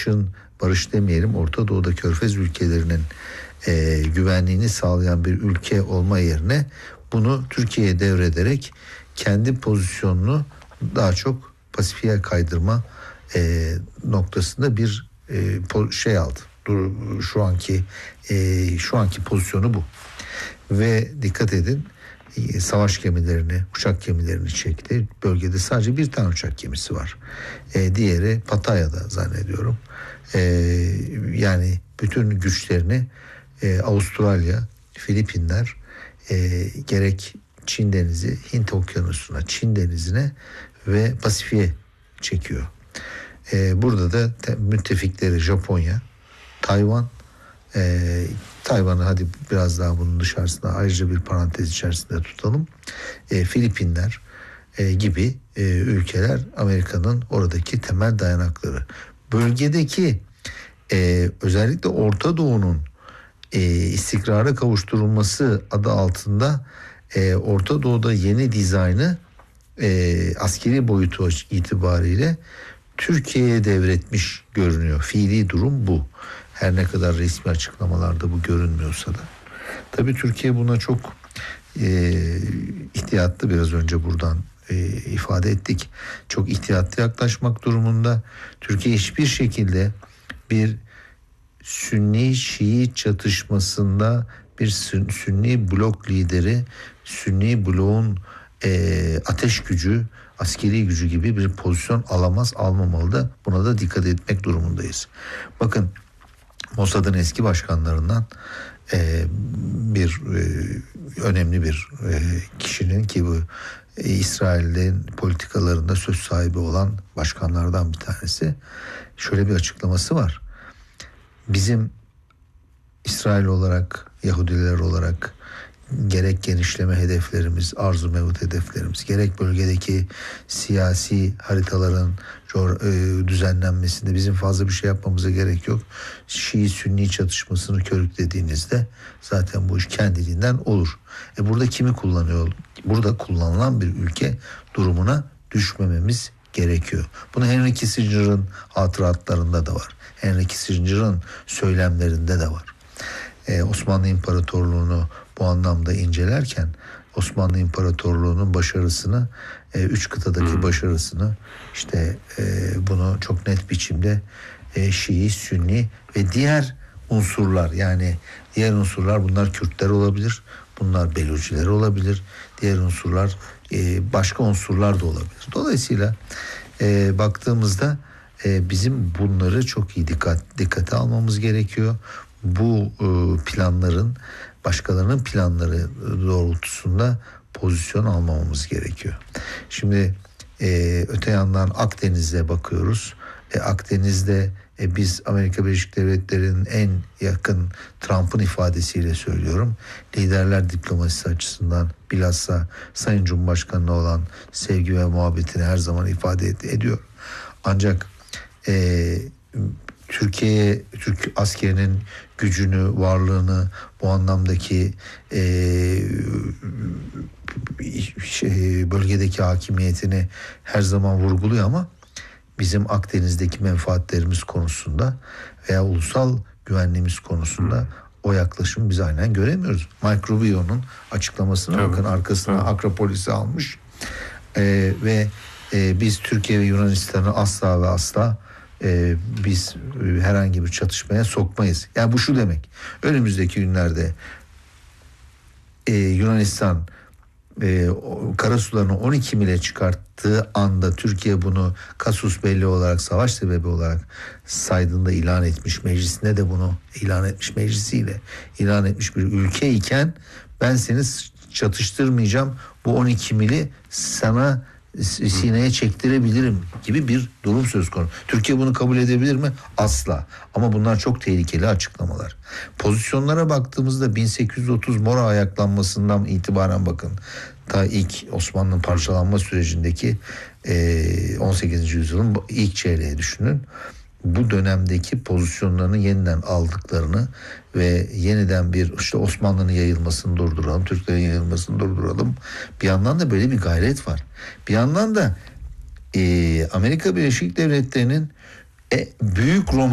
barış demeyelim, Orta Doğu'da Körfez ülkelerinin güvenliğini sağlayan bir ülke olma yerine bunu Türkiye'ye devrederek kendi pozisyonunu daha çok Pasifik'e kaydırma noktasında bir şey aldı. Şu anki pozisyonu bu. Ve dikkat edin, savaş gemilerini, uçak gemilerini çekti. Bölgede sadece bir tane uçak gemisi var. Diğeri Pattaya'da zannediyorum. Yani bütün güçlerini Avustralya, Filipinler, gerek Çin Denizi, Hint Okyanusu'na, Çin Denizi'ne ve Pasifik'e çekiyor. Burada da müttefikleri Japonya, Tayvan, Tayvan'ı hadi biraz daha bunun dışarısında ayrıca bir parantez içerisinde tutalım. Filipinler gibi ülkeler Amerika'nın oradaki temel dayanakları. Bölgedeki özellikle Orta Doğu'nun istikrara kavuşturulması adı altında Orta Doğu'da yeni dizaynı askeri boyutu itibariyle Türkiye'ye devretmiş görünüyor. Fiili durum bu. Her ne kadar resmi açıklamalarda bu görünmüyorsa da. Tabii Türkiye buna çok ihtiyatlı, biraz önce buradan ifade ettik. Çok ihtiyatlı yaklaşmak durumunda. Türkiye hiçbir şekilde bir Sünni-Şii çatışmasında bir Sünni blok lideri, Sünni bloğun ateş gücü, askeri gücü gibi bir pozisyon alamaz, almamalı da, buna da dikkat etmek durumundayız. Bakın, Mossad'ın eski başkanlarından önemli bir kişinin ki bu İsrail'in politikalarında söz sahibi olan başkanlardan bir tanesi, şöyle bir açıklaması var. Bizim İsrail olarak, Yahudiler olarak gerek genişleme hedeflerimiz, arzu mevcut hedeflerimiz, gerek bölgedeki siyasi haritaların düzenlenmesinde bizim fazla bir şey yapmamıza gerek yok. Şii-Sünni çatışmasını körüklediğinizde zaten bu iş kendiliğinden olur. Burada kimi kullanıyor? Burada kullanılan bir ülke durumuna düşmememiz gerekiyor. Bunu Henry Kissinger'ın hatıratlarında da var. Henry Kissinger'ın söylemlerinde de var. Osmanlı İmparatorluğu'nu bu anlamda incelerken Osmanlı İmparatorluğu'nun başarısını, 3 kıtadaki başarısını, işte bunu çok net biçimde Şii, Sünni ve diğer unsurlar, yani diğer unsurlar, bunlar Kürtler olabilir, bunlar Beluciler olabilir, diğer unsurlar başka unsurlar da olabilir. Dolayısıyla baktığımızda bizim bunları çok iyi dikkate almamız gerekiyor. Bu planların, başkalarının planları doğrultusunda pozisyon almamamız gerekiyor. Şimdi öte yandan Akdeniz'e bakıyoruz. Akdeniz'de biz Amerika Birleşik Devletleri'nin en yakın, Trump'ın ifadesiyle söylüyorum, liderler diplomasisi açısından bilhassa Sayın Cumhurbaşkanı'na olan sevgi ve muhabbetini her zaman ifade ediyor. Ancak Türk askerinin gücünü, varlığını, bu anlamdaki bölgedeki hakimiyetini her zaman vurguluyor ama bizim Akdeniz'deki menfaatlerimiz konusunda veya ulusal güvenliğimiz konusunda o yaklaşımı biz aynen göremiyoruz. Mike Rubio'nun açıklamasına bakın, arkasına Akropolis'i almış ve biz Türkiye ve Yunanistan'ı asla ve asla biz herhangi bir çatışmaya sokmayız. Yani bu şu demek: önümüzdeki günlerde Yunanistan karasularını 12 mile çıkarttığı anda Türkiye bunu kasus belli olarak, savaş sebebi olarak saydığında ilan etmiş, meclisinde de bunu ilan etmiş, meclisiyle ilan etmiş bir ülke iken ben seni çatıştırmayacağım, bu 12 mili sana sineye çektirebilirim gibi bir durum söz konusu. Türkiye bunu kabul edebilir mi? Asla. Ama bunlar çok tehlikeli açıklamalar. Pozisyonlara baktığımızda 1830 Mora ayaklanmasından itibaren bakın, ta ilk Osmanlı'nın parçalanma sürecindeki 18. yüzyılın ilk çeyreği düşünün. Bu dönemdeki pozisyonlarını yeniden aldıklarını ve yeniden bir işte Osmanlı'nın yayılmasını durduralım, Türklerin yayılmasını durduralım. Bir yandan da böyle bir gayret var. Bir yandan da Amerika Birleşik Devletleri'nin büyük Roma